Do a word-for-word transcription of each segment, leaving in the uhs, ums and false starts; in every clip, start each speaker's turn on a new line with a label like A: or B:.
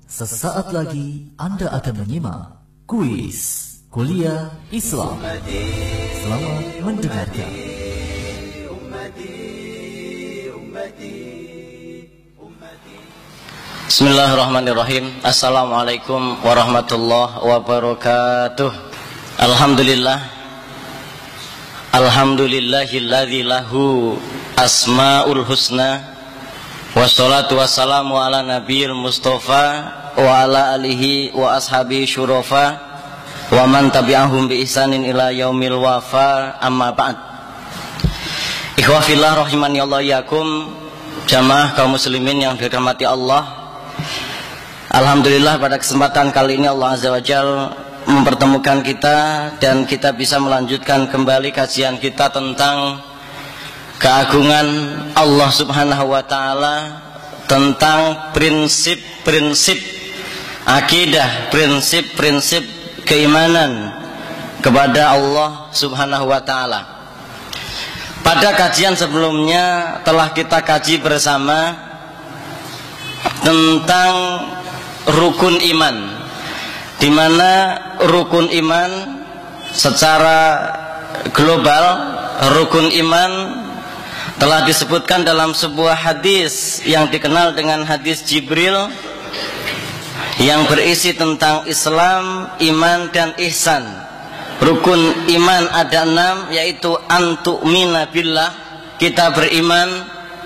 A: Sesaat lagi Anda akan menyimak kuis Kuliah Islam. Selamat mendengarkan.
B: Bismillahirrahmanirrahim. Assalamualaikum warahmatullahi wabarakatuh. Alhamdulillah. Alhamdulillahilladzi lahu asmaul husna. Wassalatu wassalamu ala nabiyil mustafa wa ala alihi wa ashabi syurafa wa man tabi'ahum bi ihsanin ila yaumil wafa, amma ba'd. Ikhwah fillah rahimani Allah yakum, jamaah kaum muslimin yang dirahmati Allah. Alhamdulillah pada kesempatan kali ini Allah Azza wa Jalla mempertemukan kita dan kita bisa melanjutkan kembali kajian kita tentang keagungan Allah Subhanahu wa taala, tentang prinsip-prinsip akidah, prinsip-prinsip keimanan kepada Allah Subhanahu wa taala. Pada kajian sebelumnya telah kita kaji bersama tentang rukun iman, di mana rukun iman secara global, rukun iman telah disebutkan dalam sebuah hadis yang dikenal dengan hadis Jibril yang berisi tentang Islam, iman, dan ihsan. Rukun iman ada enam, yaitu antu'mina billah, kita beriman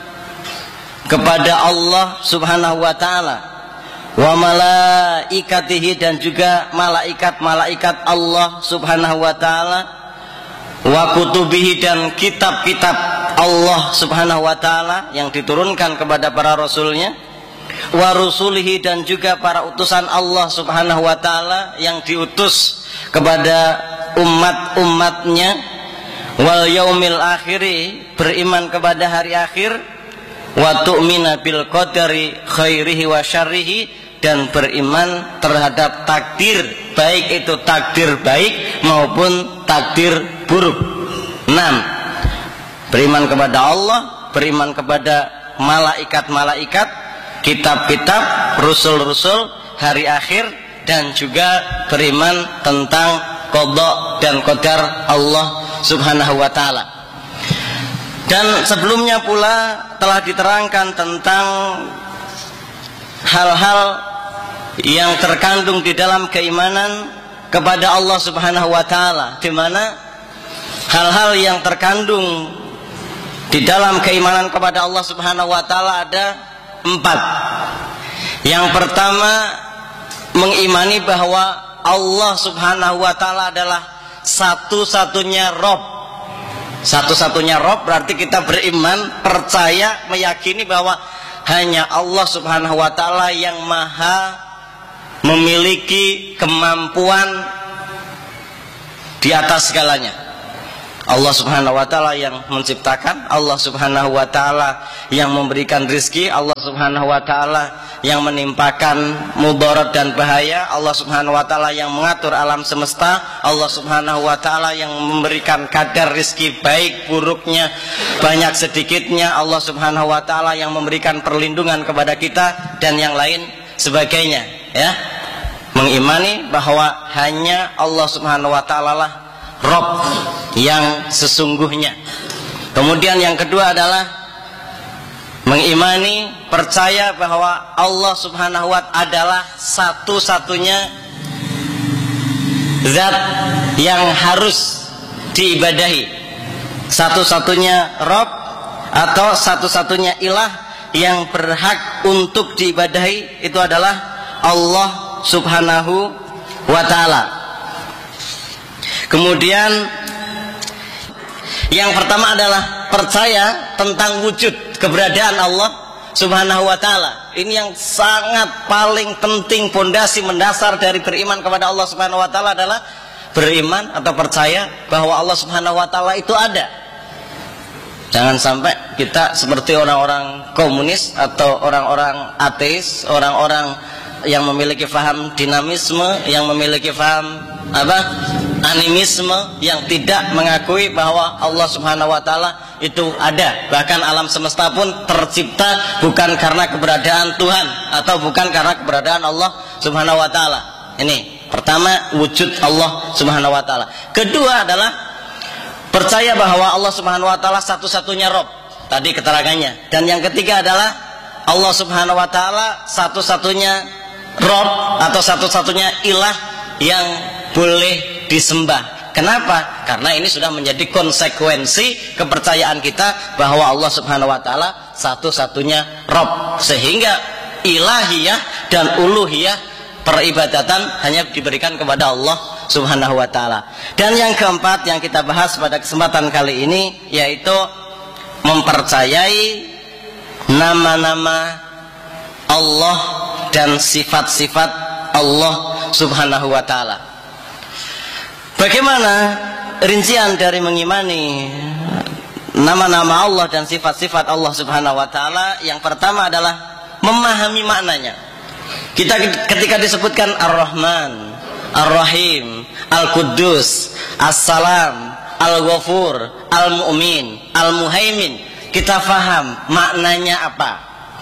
B: kepada Allah Subhanahu wa ta'ala, wa malaikatihi, dan juga malaikat-malaikat Allah Subhanahu wa ta'ala, wa kutubihi, dan kitab-kitab Allah Subhanahu wa ta'ala yang diturunkan kepada para rasulnya, wa rusulihi, dan juga para utusan Allah Subhanahu wa ta'ala yang diutus kepada umat-umatnya, wal yaumil akhiri, beriman kepada hari akhir, wa tu'mina bil qadari khairihi wa syarrihi, dan beriman terhadap takdir, baik itu takdir baik maupun takdir buruk. Enam, beriman kepada Allah, beriman kepada malaikat-malaikat, kitab-kitab, rusul-rusul, hari akhir, dan juga beriman tentang qada dan qadar Allah Subhanahu wa ta'ala. Dan sebelumnya pula telah diterangkan tentang hal-hal yang terkandung di dalam keimanan kepada Allah Subhanahu wa ta'ala, di mana hal-hal yang terkandung di dalam keimanan kepada Allah Subhanahu wa ta'ala ada empat. Yang pertama, mengimani bahwa Allah Subhanahu wa ta'ala adalah satu-satunya Rob. Satu-satunya Rob berarti kita beriman, percaya, meyakini bahwa hanya Allah Subhanahu wa ta'ala yang maha memiliki kemampuan di atas segalanya. Allah Subhanahu wa ta'ala yang menciptakan, Allah Subhanahu wa ta'ala yang memberikan rizki, Allah Subhanahu wa ta'ala yang menimpakan mudarat dan bahaya, Allah Subhanahu wa ta'ala yang mengatur alam semesta, Allah Subhanahu wa ta'ala yang memberikan kadar rizki baik buruknya, banyak sedikitnya, Allah Subhanahu wa ta'ala yang memberikan perlindungan kepada kita, dan yang lain sebagainya, ya. Mengimani bahwa hanya Allah Subhanahu wa ta'ala lah Rob yang sesungguhnya. Kemudian yang kedua adalah mengimani, percaya bahwa Allah Subhanahu wa ta'ala adalah satu-satunya zat yang harus diibadahi, satu-satunya Rob atau satu-satunya ilah yang berhak untuk diibadahi, itu adalah Allah Subhanahu wa ta'ala. Kemudian yang pertama adalah percaya tentang wujud keberadaan Allah Subhanahu wa ta'ala. Ini yang sangat paling penting, pondasi mendasar dari beriman kepada Allah Subhanahu wa ta'ala adalah beriman atau percaya bahwa Allah Subhanahu wa ta'ala itu ada. Jangan sampai kita seperti orang-orang komunis atau orang-orang ateis, orang-orang yang memiliki faham dinamisme, yang memiliki faham apa? animisme yang tidak mengakui bahwa Allah Subhanahu wa taala itu ada. Bahkan alam semesta pun tercipta bukan karena keberadaan Tuhan atau bukan karena keberadaan Allah Subhanahu wa taala. Ini pertama, wujud Allah Subhanahu wa taala. Kedua adalah percaya bahwa Allah Subhanahu wa taala satu-satunya Rabb. Tadi keterangannya. Dan yang ketiga adalah Allah Subhanahu wa taala satu-satunya Rabb atau satu-satunya ilah yang boleh disembah. Kenapa? Karena ini sudah menjadi konsekuensi kepercayaan kita bahwa Allah Subhanahu wa taala satu-satunya Rabb, sehingga ilahiyah dan uluhiyah peribadatan hanya diberikan kepada Allah Subhanahu wa taala. Dan yang keempat yang kita bahas pada kesempatan kali ini yaitu mempercayai nama-nama Allah dan sifat-sifat Allah Subhanahu wa taala. Bagaimana rincian dari mengimani nama-nama Allah dan sifat-sifat Allah Subhanahu wa taala? Yang pertama adalah memahami maknanya. Kita ketika disebutkan Ar-Rahman, Ar-Rahim, Al-Quddus, As-Salam, Al-Ghafur, Al-Mu'min, Al-Muhaimin, kita faham maknanya apa.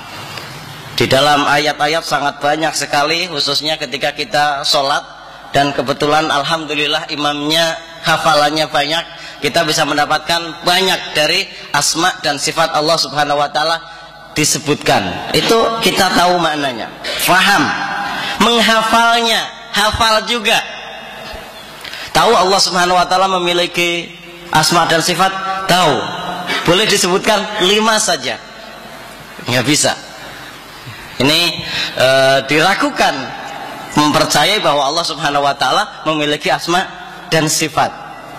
B: Di dalam ayat-ayat sangat banyak sekali, khususnya ketika kita sholat. Dan kebetulan alhamdulillah imamnya hafalannya banyak, kita bisa mendapatkan banyak dari asma dan sifat Allah Subhanahu wa taala disebutkan. Itu kita tahu maknanya, faham, menghafalnya, hafal juga. Tahu Allah Subhanahu wa taala memiliki asma dan sifat, tahu. Boleh disebutkan lima saja, nggak bisa. Ini e, diragukan mempercayai bahwa Allah Subhanahu wa taala memiliki asma dan sifat.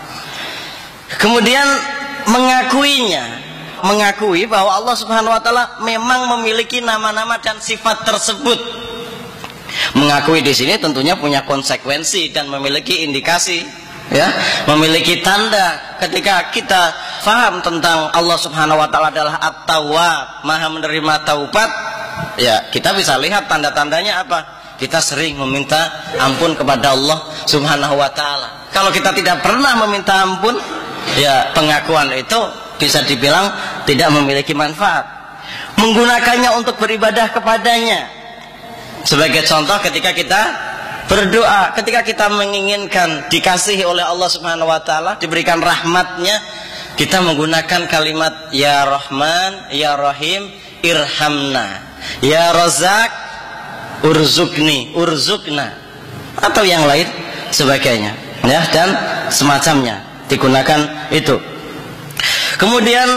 B: Kemudian mengakuinya, mengakui bahwa Allah Subhanahu wa taala memang memiliki nama-nama dan sifat tersebut. Mengakui di sini tentunya punya konsekuensi dan memiliki indikasi, ya, memiliki tanda. Ketika kita faham tentang Allah Subhanahu wa taala adalah At-Tawwab, Maha menerima taubat, ya, kita bisa lihat tanda-tandanya apa? Kita sering meminta ampun kepada Allah Subhanahu wa taala. Kalau kita tidak pernah meminta ampun, ya pengakuan itu bisa dibilang tidak memiliki manfaat. Menggunakannya untuk beribadah kepadanya. Sebagai contoh ketika kita berdoa, ketika kita menginginkan dikasihi oleh Allah Subhanahu wa taala, diberikan rahmatnya, kita menggunakan kalimat Ya Rahman, Ya Rahim, Irhamna, Ya Razak, Urzukni, urzukna, atau yang lain sebagainya, ya, dan semacamnya digunakan itu. Kemudian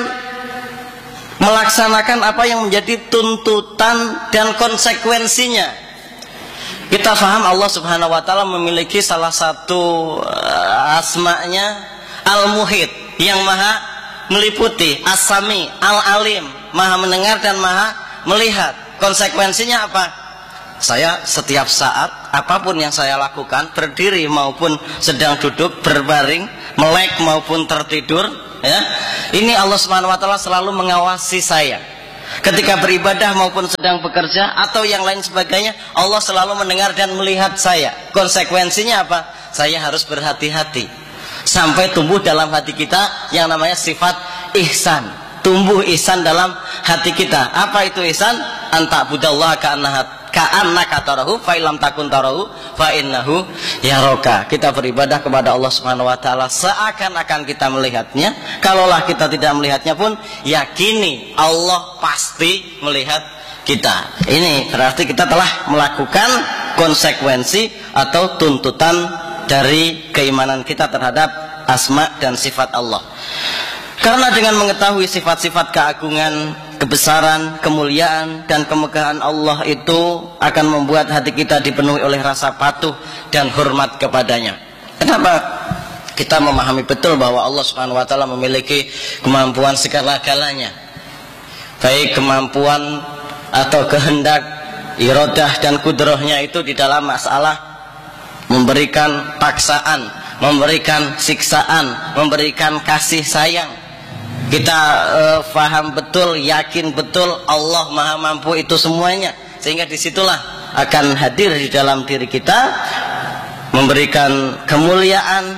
B: melaksanakan apa yang menjadi tuntutan dan konsekuensinya. Kita faham Allah Subhanahu wa taala memiliki salah satu uh, asma'nya Al-Muhit, yang maha meliputi, As-Sami, Al-Alim, maha mendengar dan maha melihat. Konsekuensinya apa? Saya setiap saat, apapun yang saya lakukan, berdiri maupun sedang duduk, berbaring, melek maupun tertidur, ya, ini Allah Subhanahu wa taala selalu mengawasi saya. Ketika beribadah maupun sedang bekerja atau yang lain sebagainya, Allah selalu mendengar dan melihat saya. Konsekuensinya apa? Saya harus berhati-hati sampai tumbuh dalam hati kita yang namanya sifat ihsan. Tumbuh ihsan dalam hati kita. Apa itu ihsan? Anta budallaha ka'annaha ka'annaka tarahu fa illam takun tarahu fa innahu yaraka. Kita beribadah kepada Allah Subhanahu wa taala seakan-akan kita melihatnya. Kalaulah kita tidak melihatnya pun, yakini Allah pasti melihat kita. Ini berarti kita telah melakukan konsekuensi atau tuntutan dari keimanan kita terhadap asma dan sifat Allah. Karena dengan mengetahui sifat-sifat keagungan, kebesaran, kemuliaan, dan kemegahan Allah itu akan membuat hati kita dipenuhi oleh rasa patuh dan hormat kepadanya. Kenapa? Kita memahami betul bahwa Allah Subhanahu wa taala memiliki kemampuan segala-galanya. Baik kemampuan atau kehendak, iradah dan kudrahnya itu di dalam masalah memberikan paksaan, memberikan siksaan, memberikan kasih sayang. Kita uh, faham betul, yakin betul Allah maha mampu itu semuanya. Sehingga disitulah akan hadir di dalam diri kita, memberikan kemuliaan,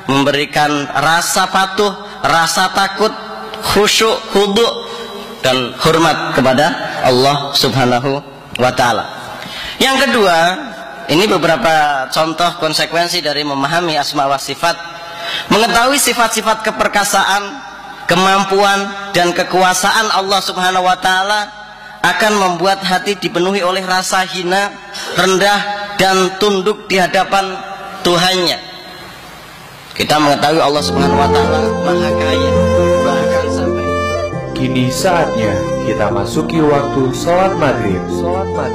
B: memberikan rasa patuh, rasa takut, khusyuk, khudu' dan hormat kepada Allah Subhanahu wa ta'ala. Yang kedua, ini beberapa contoh konsekuensi dari memahami asma wa sifat. Mengetahui sifat-sifat keperkasaan, kemampuan dan kekuasaan Allah Subhanahu wa ta'ala akan membuat hati dipenuhi oleh rasa hina, rendah dan tunduk di hadapan Tuhannya. Kita mengetahui Allah Subhanahu wa ta'ala Maha Kaya, bahkan sampai
C: kini saatnya kita masuki waktu sholat maghrib. Sholat maghrib.